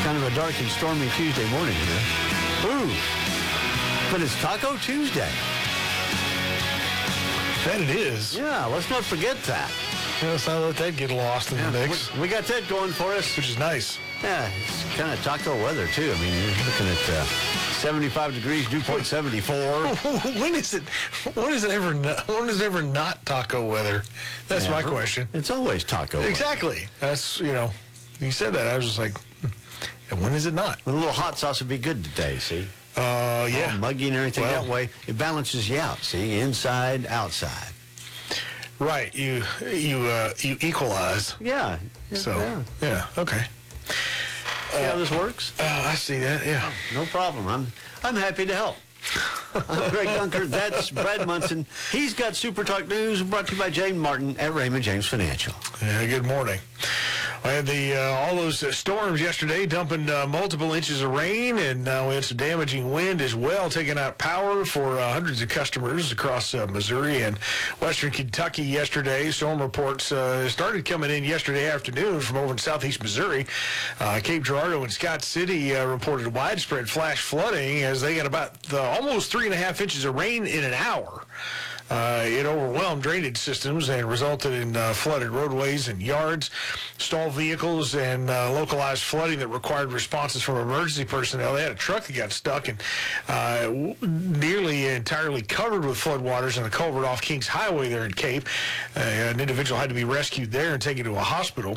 kind of a dark and stormy Tuesday morning here. Ooh, but it's Taco Tuesday. That it is. Yeah, let's not forget that. Let's not let that get lost in the mix. We got that going for us. Which is nice. Yeah, it's kind of taco weather, too. I mean, you're looking at 75 degrees, dew point 74. When is it ever not taco weather? That's my question. It's always taco weather. Exactly. That's, you said that. I was just like, and when is it not? A little hot sauce would be good today, see? Yeah. All muggy and everything that way. It balances you out, see? Inside, outside. Right. You equalize. Yeah. Yeah. Okay. See how this works? I see that. Yeah. No problem. I'm happy to help. I'm Greg Dunker. That's Brad Munson. He's got Super Talk News brought to you by James Martin at Raymond James Financial. Yeah. Good morning. I had all those storms yesterday dumping multiple inches of rain, and we had some damaging wind as well, taking out power for hundreds of customers across Missouri and western Kentucky yesterday. Storm reports started coming in yesterday afternoon from over in southeast Missouri. Cape Girardeau and Scott City reported widespread flash flooding as they got about almost 3.5 inches of rain in an hour. It overwhelmed drainage systems and resulted in flooded roadways and yards, stalled vehicles, and localized flooding that required responses from emergency personnel. They had a truck that got stuck and nearly entirely covered with floodwaters in a culvert off Kings Highway there in Cape. An individual had to be rescued there and taken to a hospital.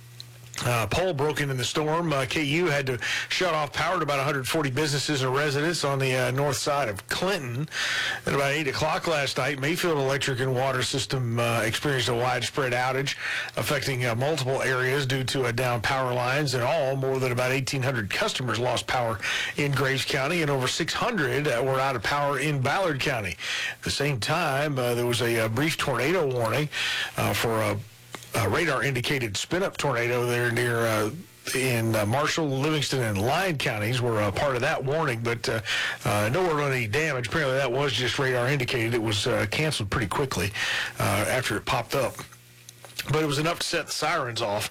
Pole broken in the storm. KU had to shut off power to about 140 businesses and residents on the north side of Clinton. At about 8 o'clock last night, Mayfield Electric and Water System experienced a widespread outage affecting multiple areas due to down power lines. In all, more than about 1,800 customers lost power in Graves County, and over 600 were out of power in Ballard County. At the same time, there was a brief tornado warning for a radar-indicated spin-up tornado there near in Marshall, Livingston, and Lyon counties were part of that warning, but nowhere on any damage. Apparently that was just radar-indicated. It was canceled pretty quickly after it popped up. But it was enough to set the sirens off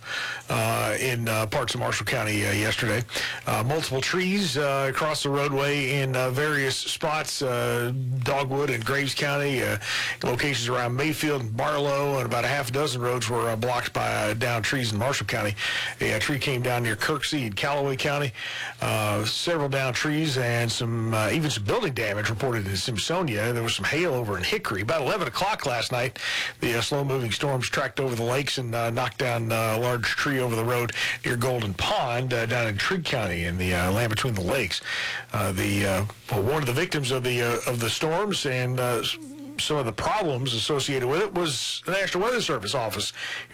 in parts of Marshall County yesterday. Multiple trees across the roadway in various spots, Dogwood and Graves County, locations around Mayfield and Barlow, and about a half dozen roads were blocked by downed trees in Marshall County. A tree came down near Kirksey in Callaway County. Several downed trees and even some building damage reported in Simpsonia. There was some hail over in Hickory. About 11 o'clock last night, the slow-moving storms tracked over the lakes and knocked down a large tree over the road near Golden Pond down in Trigg County in the land between the lakes. One of the victims of the storms and some of the problems associated with it was the National Weather Service office